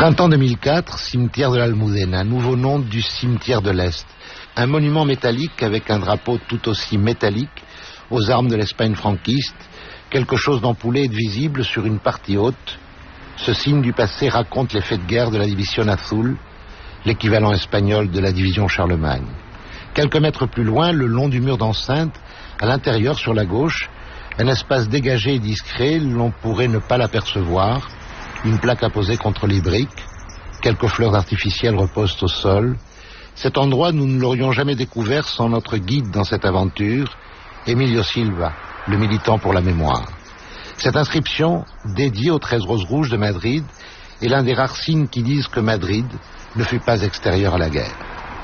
Printemps 2004, cimetière de l'Almudena, nouveau nom du cimetière de l'Est. Un monument métallique avec un drapeau tout aussi métallique aux armes de l'Espagne franquiste, quelque chose d'ampoulé et de visible sur une partie haute. Ce signe du passé raconte les faits de guerre de la División Azul, l'équivalent espagnol de la division Charlemagne. Quelques mètres plus loin, le long du mur d'enceinte, à l'intérieur, sur la gauche, un espace dégagé et discret, l'on pourrait ne pas l'apercevoir, une plaque apposée contre les briques, quelques fleurs artificielles reposent au sol. Cet endroit, nous ne l'aurions jamais découvert sans notre guide dans cette aventure, Emilio Silva, le militant pour la mémoire. Cette inscription, dédiée aux 13 roses rouges de Madrid, est l'un des rares signes qui disent que Madrid ne fut pas extérieur à la guerre.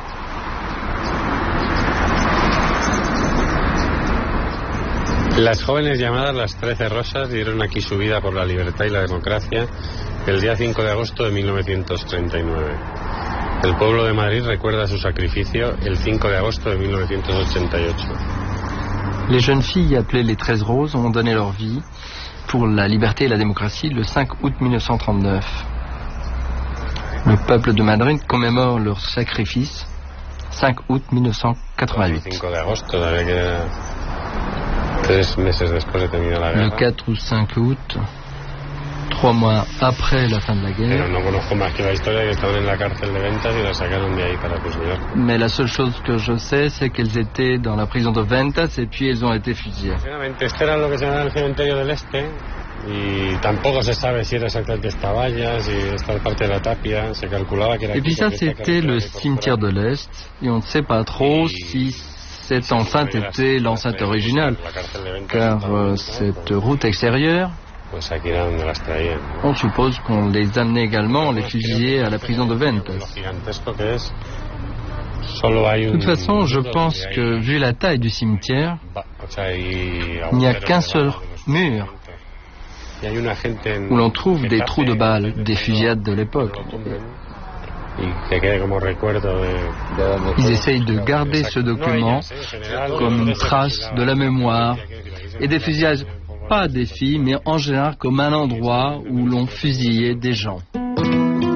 Las jóvenes llamadas las 13 Rosas dieron aquí su vida por la libertad y la democracia el día 5 de agosto de 1939. El pueblo de Madrid recuerda su sacrificio el 5 de agosto de 1988. Les jeunes filles appelées les 13 Roses ont donné leur vie pour la liberté et la démocratie le 5 août 1939. Le peuple de Madrid commémore leur sacrifice 5 août 1988. 5 de agosto, que 3 meses después de terminar la guerra. Le 4 ou 5 août, 3 mois après la fin de la guerre. Pero no conozco más que la historia que estaban en la cárcel de Ventas y la sacaron de ahí para fusilar. Mais la seule chose que je sais, c'est qu'elles étaient dans la prison de Ventas et puis elles ont été fusillées. Este era lo que se llama el cementerio del Este y tampoco se sabe si era exactamente esta valla, si esta parte de la tapia, se calculaba que era. Et puis ça, c'était le cimetière de l'Est et on ne sait pas trop si cette enceinte était l'enceinte originale, car cette route extérieure, on suppose qu'on les amenait également, les fusillés à la prison de Ventas. De toute façon, je pense que, vu la taille du cimetière, il n'y a qu'un seul mur où l'on trouve des trous de balles, des fusillades de l'époque. Ils essayent de garder ce document comme une trace de la mémoire et des fusillades, pas des filles, mais en général comme un endroit où l'on fusillait des gens.